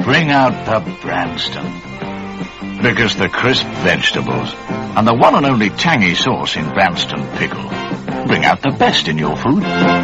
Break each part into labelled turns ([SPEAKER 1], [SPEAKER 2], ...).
[SPEAKER 1] bring out the Branston. Because the crisp vegetables and the one and only tangy sauce in Branston pickle bring out the best in your food.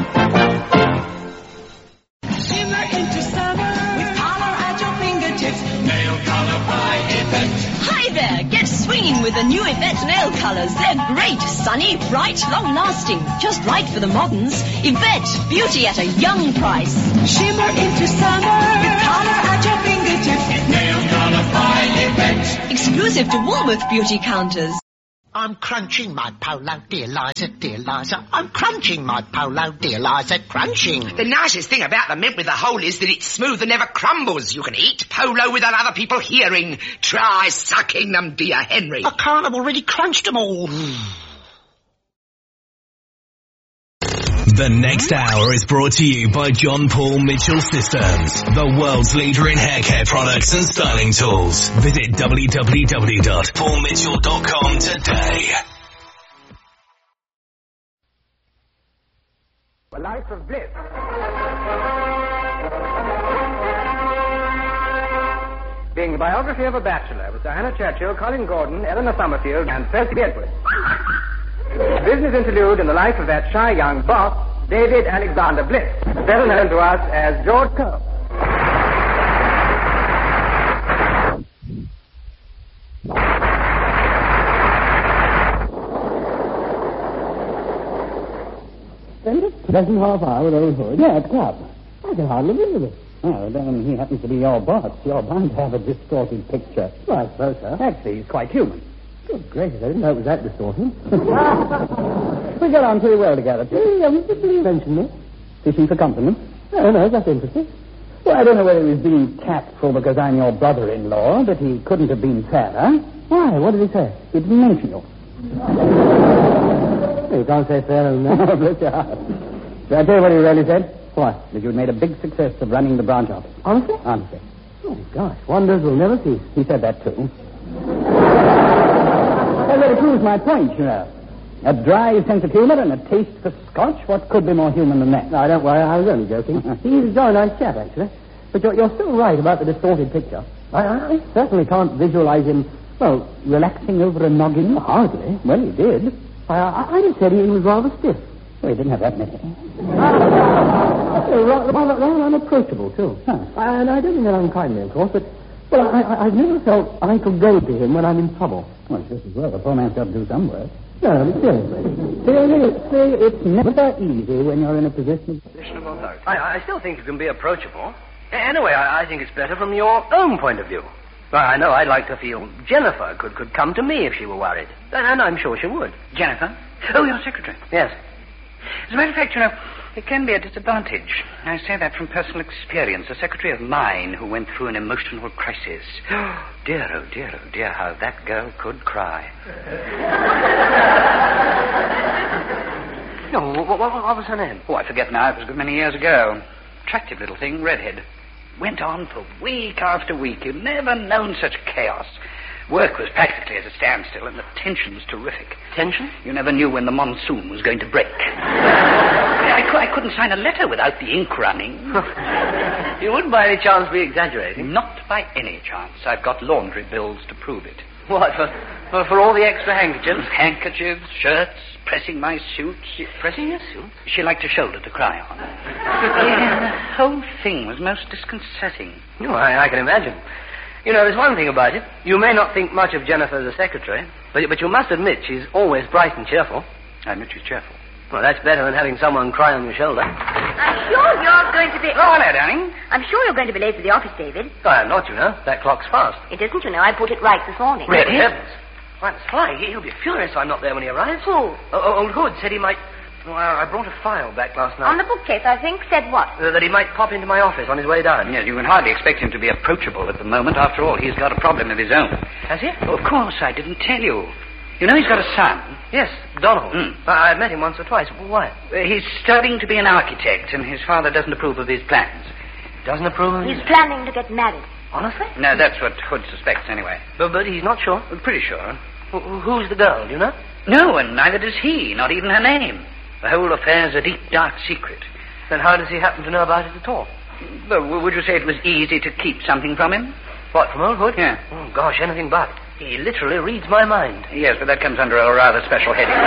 [SPEAKER 2] Shimmer into summer with color at your fingertips. Nail color by Yvette.
[SPEAKER 3] Hi there, get swinging with the new Yvette nail colors. They're great, sunny, bright, long-lasting, just right for the moderns. Yvette, beauty at a young price.
[SPEAKER 2] Shimmer into summer with color at your fingertips. Nail color by Yvette.
[SPEAKER 3] Exclusive to Woolworth beauty counters.
[SPEAKER 4] I'm crunching my polo, dear Liza. I'm crunching my polo, dear Liza, crunching.
[SPEAKER 5] The nicest thing about the mint with the hole is that it's smooth and never crumbles. You can eat polo without other people hearing. Try sucking them, dear Henry.
[SPEAKER 4] I can't, I've already crunched them all.
[SPEAKER 6] The next hour is brought to you by John Paul Mitchell Systems, the world's leader in hair care products and styling tools. Visit www.paulmitchell.com today.
[SPEAKER 7] A Life of Bliss. Being the biography of a bachelor with Diana Churchill, Colin Gordon, Eleanor Summerfield, and Percy Edwards. Business interlude in the life of that shy young boss, David Alexander Bliss, better known to us as George Cole.
[SPEAKER 8] Spend a pleasant half hour with old Hood. Yeah, at club. I can hardly believe it. Oh, then he happens to be your boss. You're bound to have a distorted picture. Well, I suppose so. Actually, he's quite human. Good gracious, I didn't know it was that distorted. We get on pretty well together. Did you mention me? Fishing for compliments? Oh, no, that's interesting. Well, I don't know whether he was being tactful because I'm your brother-in-law, but he couldn't have been fairer. Why? What did he say? He didn't mention you. You can't say fairer than that. No, bless your heart. Did I tell you what he really said? What? That you had made a big success of running the branch office. Honestly? Honestly. Oh, gosh, wonders will never cease. He said that, too. Well, that proves my point, you know. A dry sense of humor and a taste for scotch. What could be more human than that? No, don't worry. I was only joking. He's a very nice chap, actually. But you're still right about the distorted picture. I certainly can't visualize him, well, relaxing over a noggin. Hardly. Well, he did. I just said he was rather stiff. Well, he didn't have that many. Rather unapproachable, too. Huh. And I don't mean that unkindly, of course, but... Well, I've never felt I could go to him when I'm in trouble. Well, it's just as well. The poor man's got to do some work. No, but seriously, it's never easy when you're in a position of authority.
[SPEAKER 9] I still think you can be approachable. Anyway, I think it's better from your own point of view. Well, I know I'd like to feel Jennifer could come to me if she were worried. And I'm sure she would.
[SPEAKER 10] Jennifer? Oh, your secretary.
[SPEAKER 9] Yes.
[SPEAKER 10] As a matter of fact, you know, it can be a disadvantage. I say that from personal experience. A secretary of mine who went through an emotional crisis. Oh, dear, how that girl could cry.
[SPEAKER 9] No, what was her name?
[SPEAKER 10] Oh, I forget now. It was a good many years ago. Attractive little thing, redhead. Went on for week after week. You'd never known such chaos. Work was practically at a standstill, and the tension was terrific.
[SPEAKER 9] Tension?
[SPEAKER 10] You never knew when the monsoon was going to break. I couldn't sign a letter without the ink running.
[SPEAKER 9] You wouldn't by any chance be exaggerating?
[SPEAKER 10] Not by any chance. I've got laundry bills to prove it.
[SPEAKER 9] What, for all the extra handkerchiefs?
[SPEAKER 10] Handkerchiefs, shirts, pressing my suits.
[SPEAKER 9] Pressing your suit?
[SPEAKER 10] She liked a shoulder to cry on. Yeah, the whole thing was most disconcerting.
[SPEAKER 9] Oh, I can imagine. You know, there's one thing about it. You may not think much of Jennifer as a secretary, but you must admit she's always bright and cheerful.
[SPEAKER 10] I admit she's cheerful.
[SPEAKER 9] Well, that's better than having someone cry on your shoulder.
[SPEAKER 11] I'm sure you're going to be...
[SPEAKER 10] Oh, hello, darling.
[SPEAKER 11] I'm sure you're going to be late for the office, David.
[SPEAKER 9] Oh, I'm not, you know. That clock's fast.
[SPEAKER 11] It isn't, you know. I put it right this morning.
[SPEAKER 9] Really? Heavens. Why, that's fine. He'll be furious if I'm not there when he arrives.
[SPEAKER 11] Who?
[SPEAKER 9] Old Hood said he might... Well, I brought a file back last night.
[SPEAKER 11] On the bookcase, I think. Said what?
[SPEAKER 9] That he might pop into my office on his way down.
[SPEAKER 10] Yes, you can hardly expect him to be approachable at the moment. After all, he's got a problem of his own.
[SPEAKER 9] Has he?
[SPEAKER 10] Oh, of course, I didn't tell you. You know he's got a son.
[SPEAKER 9] Yes, Donald. I've met him once or twice. Why?
[SPEAKER 10] He's studying to be an architect, and his father doesn't approve of his plans.
[SPEAKER 9] Doesn't approve of
[SPEAKER 11] He's planning to get married.
[SPEAKER 9] Honestly?
[SPEAKER 10] No, that's what Hood suspects, anyway.
[SPEAKER 9] But he's not sure?
[SPEAKER 10] Pretty sure.
[SPEAKER 9] Who's the girl, do you know?
[SPEAKER 10] No, and neither does he. Not even her name. The whole affair's a deep, dark secret.
[SPEAKER 9] Then how does he happen to know about it at all?
[SPEAKER 10] Well, would you say it was easy to keep something from him?
[SPEAKER 9] What, from old Hood?
[SPEAKER 10] Yeah.
[SPEAKER 9] Oh, gosh, anything but. He literally reads my mind.
[SPEAKER 10] Yes, but that comes under a rather special heading.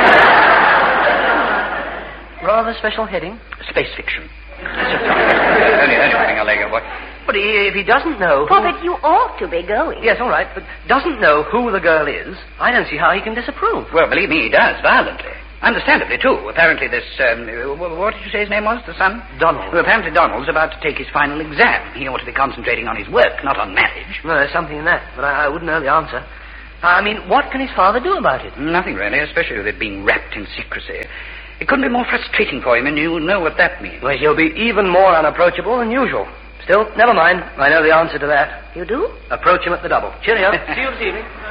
[SPEAKER 9] Rather special heading?
[SPEAKER 10] Space fiction. Only anything, Allegra, boy.
[SPEAKER 9] But if he doesn't know...
[SPEAKER 11] Prophet, you ought to be going.
[SPEAKER 9] Yes, all right, but doesn't know who the girl is, I don't see how he can disapprove.
[SPEAKER 10] Well, believe me, he does, violently. Understandably, too. Apparently this, what did you say his name was, the son?
[SPEAKER 9] Donald.
[SPEAKER 10] Well, apparently Donald's about to take his final exam. He ought to be concentrating on his work, not on marriage.
[SPEAKER 9] Well, there's something in that, but I wouldn't know the answer. I mean, what can his father do about it?
[SPEAKER 10] Nothing, really, especially with it being wrapped in secrecy. It couldn't be more frustrating for him, and you know what that means.
[SPEAKER 9] Well, he'll be even more unapproachable than usual. Still, never mind. I know the answer to that.
[SPEAKER 11] You do?
[SPEAKER 9] Approach him at the double. Cheerio. See you this evening.